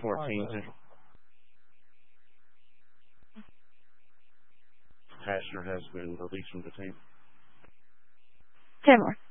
14. Pastor has been released from the team. 10 more.